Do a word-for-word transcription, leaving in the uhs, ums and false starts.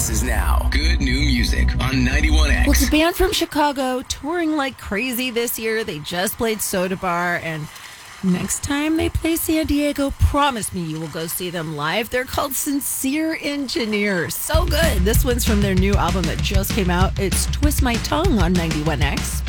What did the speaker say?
This is now Good New Music on ninety-one X. Well, it's a band from Chicago touring like crazy this year. They just played Soda Bar, and next time they play San Diego, promise me you will go see them live. They're called Sincere Engineers. So good. This one's from their new album that just came out. It's Twist My Tongue on ninety-one X.